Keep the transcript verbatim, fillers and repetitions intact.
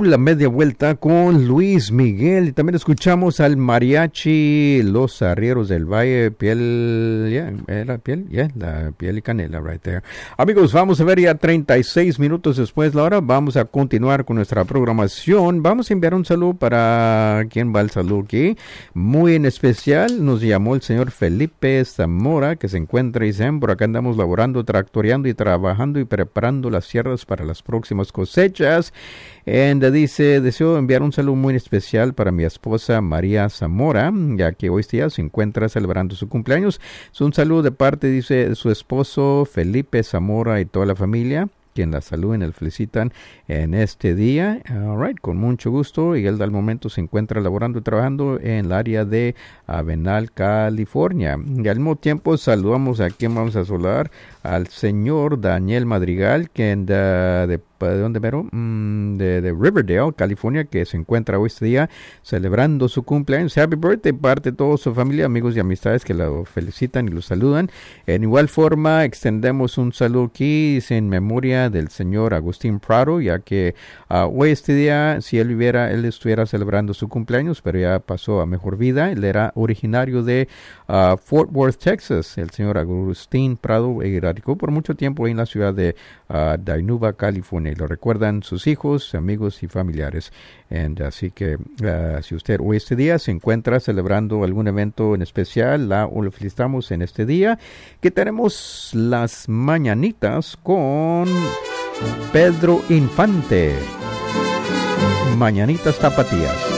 la media vuelta con Luis Miguel. Y también escuchamos al mariachi Los Arrieros del Valle, piel, yeah, era piel, yeah, la piel y canela, right there. Amigos, vamos a ver ya treinta y seis minutos después de la hora. Vamos a continuar con nuestra programación. Vamos a enviar un saludo para, ¿quién va el saludo aquí? Muy en especial, nos llamó el señor Felipe Zamora, que se encuentra y dice, por acá andamos laborando, tractoreando y trabajando y preparando las tierras para las próximas cosechas. And dice, deseo enviar un saludo muy especial para mi esposa María Zamora, ya que hoy día se encuentra celebrando su cumpleaños. Es un saludo de parte, dice, de su esposo Felipe Zamora y toda la familia, quien la saluden y la felicitan en este día. All right, con mucho gusto. Y él al momento se encuentra laborando y trabajando en el área de Avenal, California. Y al mismo tiempo saludamos a quien vamos a saludar, al señor Daniel Madrigal, quien de, de ¿de dónde mero? Mm, de, de Riverdale, California, que se encuentra hoy este día celebrando su cumpleaños. Happy birthday, parte de toda su familia, amigos y amistades que lo felicitan y lo saludan. En igual forma, extendemos un saludo aquí en memoria del señor Agustín Prado, ya que uh, hoy este día, si él viviera, él estuviera celebrando su cumpleaños, pero ya pasó a mejor vida. Él era originario de uh, Fort Worth, Texas. El señor Agustín Prado eh, radicó por mucho tiempo en la ciudad de uh, Dinuba, California. Y lo recuerdan sus hijos, amigos y familiares. And, así que uh, si usted hoy este día se encuentra celebrando algún evento en especial, la o lo felicitamos en este día, que tenemos las mañanitas con Pedro Infante. Mañanitas tapatías.